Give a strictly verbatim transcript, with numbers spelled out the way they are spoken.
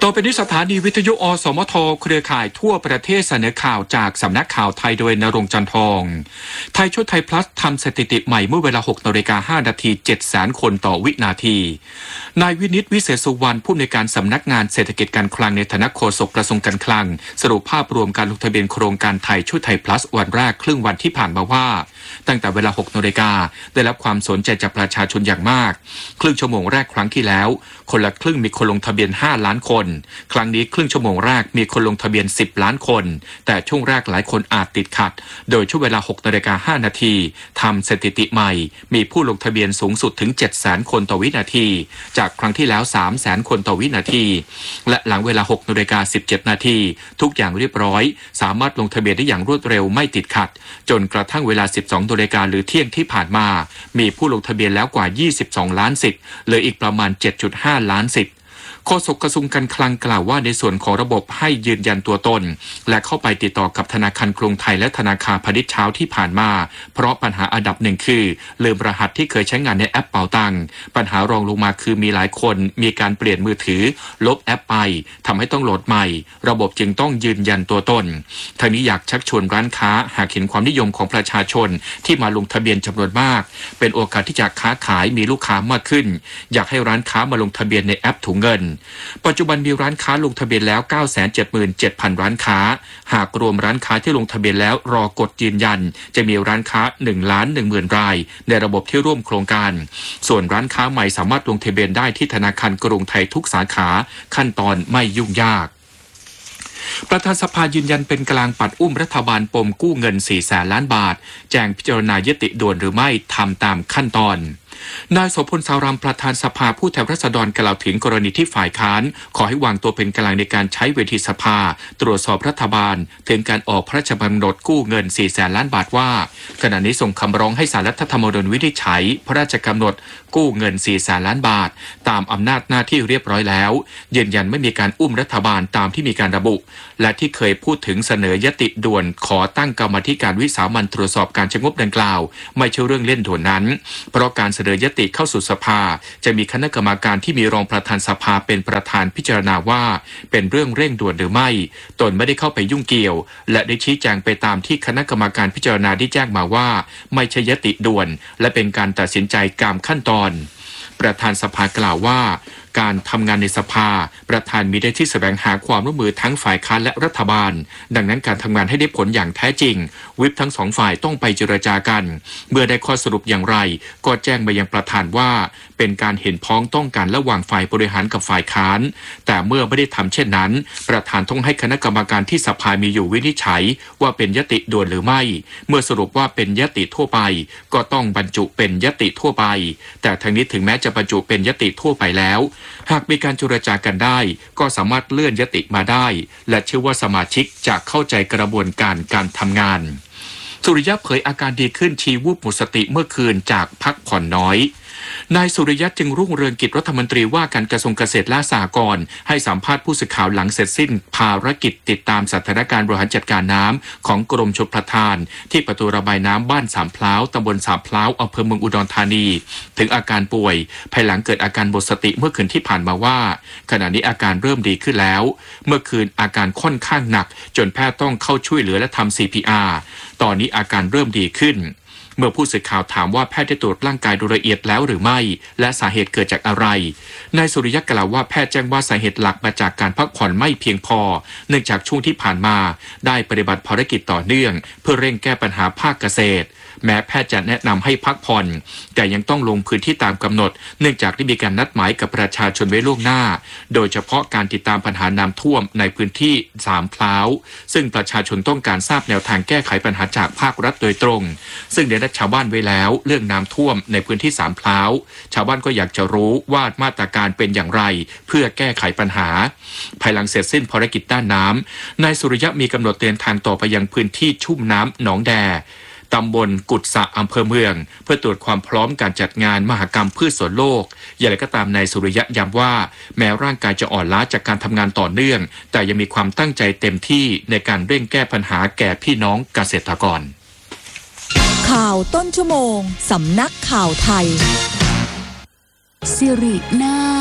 ต่อไปนี้สถานีวิทยุอสมทเครือข่ายทั่วประเทศเสนอข่าวจากสำนักข่าวไทยโดยณรงค์จันทอง ไทยชุดไทยพลัสทำสถิติใหม่เมื่อเวลาหกนาฬิกาห้านาทีเจ็ดแสนคนต่อวินาทีนายวินิตวิเศษสุวรรณผู้อำนวยการสำนักงานเศรษฐกิจการคลังในฐานะโฆษกกระทรวงการคลังสรุปภาพรวมการลงทะเบียนโครงการไทยชุดไทยพลัสวันแรกครึ่งวันที่ผ่านมาว่าตั้งแต่เวลาหกนาฬิกาได้รับความสนใจจากประชาชนอย่างมากครึ่งชั่วโมงแรกครั้งที่แล้วคนละครึ่งมีคนลงทะเบียนห้าล้านคนครั้งนี้ครึ่งชั่วโมงแรกมีคนลงทะเบียนสิบล้านคนแต่ช่วงแรกหลายคนอาจติดขัดโดยช่วงเวลาหกนาฬิกาห้านาทีทำสถิติใหม่มีผู้ลงทะเบียนสูงสุดถึง เจ็ดแสนคนต่อวินาทีจากครั้งที่แล้ว สามแสนคนต่อวินาทีและหลังเวลาหกนาฬิกาสิบเจ็ดนาทีทุกอย่างเรียบร้อยสามารถลงทะเบียนได้อย่างรวดเร็วไม่ติดขัดจนกระทั่งเวลาสิบสองนาฬิกาหรือเที่ยงที่ผ่านมามีผู้ลงทะเบียนแล้วกว่ายี่สิบสองล้านสิทธิ์เหลืออีกประมาณ เจ็ดจุดห้าล้านสิทธิ์โฆษกกระทรวงการคลังกล่าวว่าในส่วนของระบบให้ยืนยันตัวตนและเข้าไปติดต่อกับธนาคารกรุงไทยและธนาคารพาณิชย์เช้าที่ผ่านมาเพราะปัญหาอันดับหนึ่งคือลืมรหัสที่เคยใช้งานในแอปเป๋าตังค์ปัญหารองลงมาคือมีหลายคนมีการเปลี่ยนมือถือลบแอปไปทำให้ต้องโหลดใหม่ระบบจึงต้องยืนยันตัวตนทางนี้อยากชักชวนร้านค้าหากเห็นความนิยมของประชาชนที่มาลงทะเบียนจำนวนมากเป็นโอกาสที่จะค้าขายมีลูกค้ามากขึ้นอยากให้ร้านค้ามาลงทะเบียนในแอปถุงเงินปัจจุบันมีร้านค้าลงทะเบียนแล้ว เก้าแสนเจ็ดหมื่นเจ็ดพัน ร้านค้าหากรวมร้านค้าที่ลงทะเบียนแล้วรอกดยืนยันจะมีร้านค้า หนึ่งล้านหนึ่งหมื่น รายในระบบที่ร่วมโครงการส่วนร้านค้าใหม่สามารถลงทะเบียนได้ที่ธนาคารกรุงไทยทุกสาขาขั้นตอนไม่ยุ่งยากประธานสภายืนยันเป็นกลางปัดอุ้มรัฐบาลปมกู้เงินสี่แสนล้านบาทแจ้งพิจารณายติด่วนหรือไม่ทำตามขั้นตอนนายโสพลสารามประธานสภาผู้แทนราษฎรกล่าวถึงกรณีที่ฝ่ายค้านขอให้วางตัวเป็นกลางในการใช้เวทีสภาตรวจสอบรัฐบาลถึงการออกพระราชบัญญัติกู้เงินสี่แสนล้านบาทว่าขณะนี้ส่งคำร้องให้ศาลรัฐธรรมนูญวินิจฉัยพระราชกำหนดกู้เงินสี่แสนล้านบาทตามอำนาจหน้าที่เรียบร้อยแล้วยืนยันไม่มีการอุ้มรัฐบาลตามที่มีการระบุและที่เคยพูดถึงเสนอยติด่วนขอตั้งกรรมาธิการวิสามัญตรวจสอบการใช้งบดังกล่าวไม่ใช่เรื่องเล่นด่วนนั้นเพราะการเสนอยติเข้าสู่สภาจะมีคณะกรรมการที่มีรองประธานสภาเป็นประธานพิจารณาว่าเป็นเรื่องเร่งด่วนหรือไม่ตนไม่ได้เข้าไปยุ่งเกี่ยวและได้ชี้แจงไปตามที่คณะกรรมการพิจารณาได้แจ้งมาว่าไม่ใช่ยติด่วนและเป็นการตัดสินใจตามขั้นตอนประธานสภากล่าวว่าการทำงานในสภาประธานมีได้ที่แสวงหาความร่วมมือทั้งฝ่ายค้านและรัฐบาลดังนั้นการทำงานให้ได้ผลอย่างแท้จริงวิปทั้งสองฝ่ายต้องไปเจรจากันเมื่อได้ข้อสรุปอย่างไรก็แจ้งมายังประธานว่าเป็นการเห็นพ้องต้องกันระหว่างฝ่ายบริหารกับฝ่ายค้านแต่เมื่อไม่ได้ทำเช่นนั้นประธานต้องให้คณะกรรมการที่สภามีอยู่วินิจฉัยว่าเป็นยติด่วนหรือไม่เมื่อสรุปว่าเป็นยติทั่วไปก็ต้องบรรจุเป็นยติทั่วไปแต่ทั้งนี้ถึงแม้จะบรรจุเป็นยติทั่วไปแล้วหากมีการเจรจากันได้ก็สามารถเลื่อนยติมาได้และเชื่อว่าสมาชิกจะเข้าใจกระบวนการการทำงานสุริยะเผยอาการดีขึ้นชีวูบหมดสติเมื่อคืนจากพักผ่อนน้อยนายสุริยะจึงรุ่งเรืองกิจรัฐมนตรีว่าการกระทรวงเกษตรและสหกรณ์ให้สัมภาษณ์ผู้สื่อข่าวหลังเสร็จสิ้นภารกิจติดตามสถานการณ์บริหารจัดการน้ำของกรมชลประทานที่ประตูระบายน้ำบ้านสามพร้าวตำบลสามพร้าวอำเภอเมืองอุดรธานีถึงอาการป่วยภายหลังเกิดอาการหมดสติเมื่อคืนที่ผ่านมาว่าขณะนี้อาการเริ่มดีขึ้นแล้วเมื่อคืนอาการค่อนข้างหนักจนแพทย์ต้องเข้าช่วยเหลือและทำ ซี พี อาร์ ตอนนี้อาการเริ่มดีขึ้นเมื่อผู้สื่อข่าวถามว่าแพทย์ได้ตรวจร่างกายโดยละเอียดแล้วหรือไม่และสาเหตุเกิดจากอะไรนายสุริยะกล่าวว่าแพทย์แจ้งว่าสาเหตุหลักมาจากการพักผ่อนไม่เพียงพอเนื่องจากช่วงที่ผ่านมาได้ปฏิบัติภารกิจต่อเนื่องเพื่อเร่งแก้ปัญหาภาคเกษตรแม้แพทย์จะแนะนำให้พักผ่อนแต่ยังต้องลงพื้นที่ตามกำหนดเนื่องจากได้มีการนัดหมายกับประชาชนไว้ล่วงหน้าโดยเฉพาะการติดตามปัญหาน้ำท่วมในพื้นที่สามพร้าวซึ่งประชาชนต้องการทราบแนวทางแก้ไขปัญหาจากภาครัฐโดยตรงซึ่งได้นัดชาวบ้านไว้แล้วเรื่องน้ำท่วมในพื้นที่สามพร้าวชาวบ้านก็อยากจะรู้ว่ามาตรการเป็นอย่างไรเพื่อแก้ไขปัญหาภายหลังเสร็จสิ้นภารกิจด้านน้ำนายสุริยะมีกำหนดเดินทางต่อไปยังพื้นที่ชุ่มน้ำหนองแดตำบลกุดสะอำเภอเมืองเพื่อตรวจความพร้อมการจัดงานมหกรรมพืชสวนโลกอย่างไรก็ตามนายสุริยะย้ำว่าแม้ร่างกายจะอ่อนล้าจากการทำงานต่อเนื่องแต่ยังมีความตั้งใจเต็มที่ในการเร่งแก้ปัญหาแก่พี่น้องเกษตรกรข่าวต้นชั่วโมงสำนักข่าวไทยสิรินา